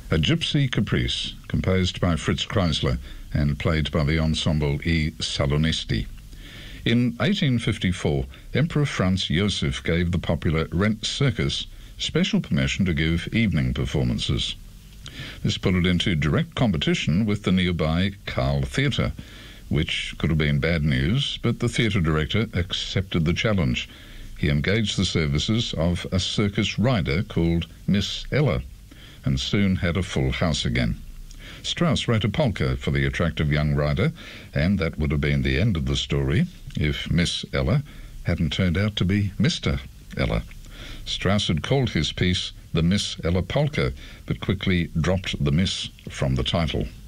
A Gypsy Caprice, composed by Fritz Kreisler and played by the ensemble I Salonisti. In 1854, Emperor Franz Joseph gave the popular Rent Circus special permission to give evening performances. This put it into direct competition with the nearby Carl Theatre, which could have been bad news, but the theatre director accepted the challenge. He engaged the services of a circus rider called Miss Ella, and soon had a full house again. Strauss wrote a polka for the attractive young rider, and that would have been the end of the story if Miss Ella hadn't turned out to be Mr. Ella. Strauss had called his piece the Miss Ella Polka, but quickly dropped the Miss from the title.